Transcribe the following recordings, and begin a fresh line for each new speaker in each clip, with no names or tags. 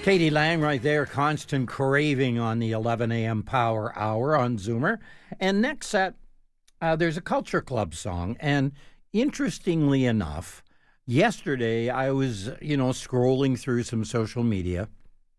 Katie Lang right there, Constant Craving on the 11 a.m. Power Hour on Zoomer. And next set, there's a Culture Club song. And interestingly enough, yesterday I was, scrolling through some social media,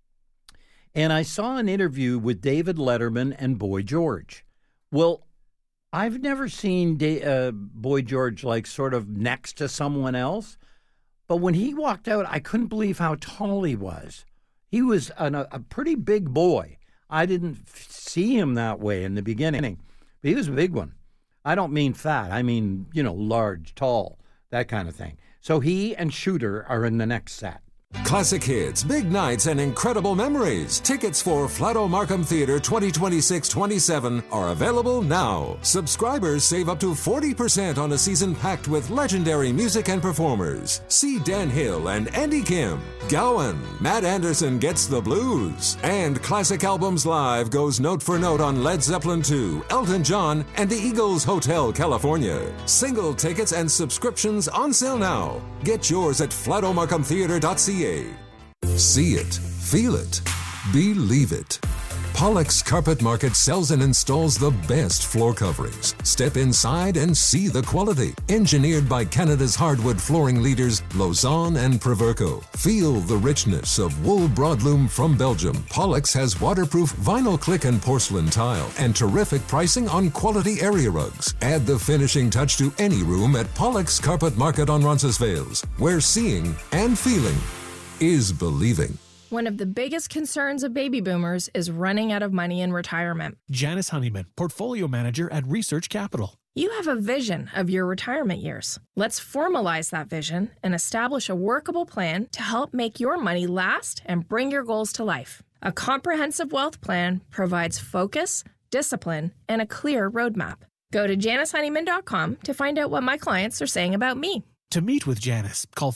and I saw an interview with David Letterman and Boy George. Well, I've never seen Boy George sort of next to someone else. But when he walked out, I couldn't believe how tall he was. He was a pretty big boy. I didn't see him that way in the beginning, but he was a big one. I don't mean fat. I mean, large, tall, that kind of thing. So he and Shooter are in the next set.
Classic hits, big nights, and incredible memories. Tickets for Flato Markham Theatre 2026-27 are available now. Subscribers save up to 40% on a season packed with legendary music and performers. See Dan Hill and Andy Kim. Gowan, Matt Anderson Gets the Blues. And Classic Albums Live goes note for note on Led Zeppelin II, Elton John, and the Eagles Hotel California. Single tickets and subscriptions on sale now. Get yours at flatomarkhamtheatre.ca. See it, feel it, believe it. Pollock's Carpet Market sells and installs the best floor coverings. Step inside and see the quality. Engineered by Canada's hardwood flooring leaders Lausanne and Proverco. Feel the richness of wool broadloom from Belgium. Pollock's has waterproof vinyl click and porcelain tile and terrific pricing on quality area rugs. Add the finishing touch to any room at Pollock's Carpet Market on Roncesvalles, where seeing and feeling is believing.
One of the biggest concerns of baby boomers is running out of money in retirement.
Janice Honeyman, Portfolio Manager at Research Capital.
You have a vision of your retirement years. Let's formalize that vision and establish a workable plan to help make your money last and bring your goals to life. A comprehensive wealth plan provides focus, discipline, and a clear roadmap. Go to janicehoneyman.com to find out what my clients are saying about me.
To meet with Janice, call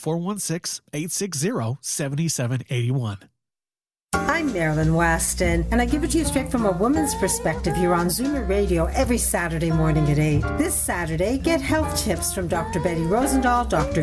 416-860-7781.
I'm Marilyn Weston, and I give it to you straight from a woman's perspective here on Zoomer Radio every Saturday morning at 8. This Saturday, get health tips from Dr. Betty Rosendahl, Dr.